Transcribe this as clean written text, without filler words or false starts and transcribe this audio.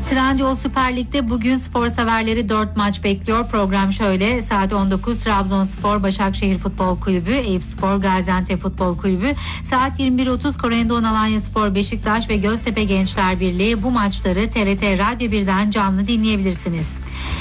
Trendyol Süper Lig'de bugün spor severleri 4 maç bekliyor. Program şöyle: saat 19 Trabzonspor Başakşehir Futbol Kulübü, Eyüpspor Gaziantep Futbol Kulübü, saat 21.30 Korendon Alanyaspor Beşiktaş ve Göztepe Gençler Birliği. Bu maçları TRT Radyo 1'den canlı dinleyebilirsiniz.